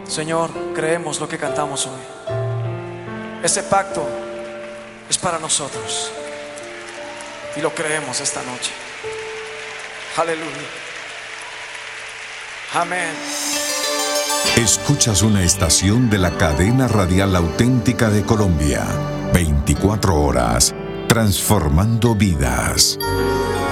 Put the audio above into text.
Señor, creemos lo que cantamos hoy. Ese pacto es para nosotros y lo creemos esta noche. Aleluya. Amén. Escuchas una estación de la cadena radial auténtica de Colombia. 24 horas, transformando vidas.